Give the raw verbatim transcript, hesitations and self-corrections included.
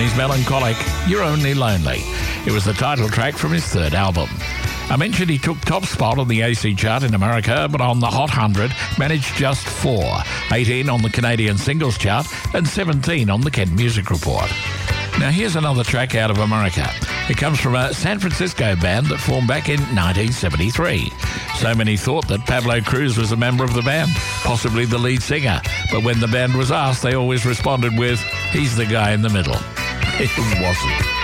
his melancholic You're Only Lonely. It was the title track from his third album. I mentioned he took top spot on the A C chart in America, but on the Hot one hundred managed just four, eighteen on the Canadian singles chart and seventeen on the Kent Music Report. Now here's another track out of America. It comes from a San Francisco band that formed back in nineteen seventy-three. So many thought that Pablo Cruz was a member of the band, possibly the lead singer. But when the band was asked, they always responded with, he's the guy in the middle. It wasn't.